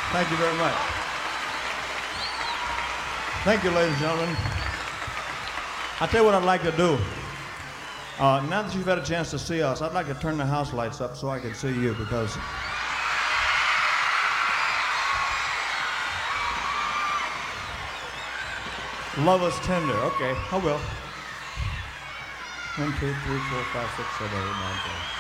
Thank you very much. Thank you, ladies and gentlemen. I'll tell you what I'd like to do. Now that you've had a chance to see us, I'd like to turn the house lights up so I can see you because love is tender. Okay, I will. 1, 2, 3, 4, 5, 6, 7, 8, 9, 10.